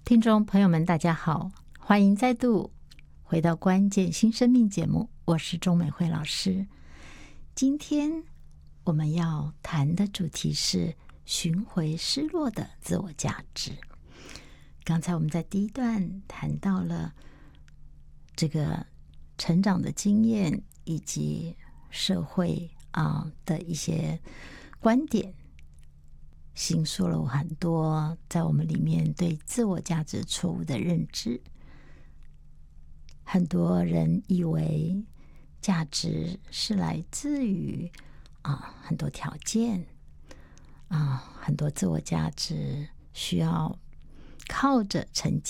听众朋友们大家好，欢迎再度回到关键新生命节目，我是钟美惠老师。今天我们要谈的主题是寻回失落的自我价值。刚才我们在第一段谈到了这个成长的经验以及社会的一些观点，形塑了很多在我们里面对自我价值错误的认知。很多人以为价值是来自于很多条件很多自我价值需要靠着成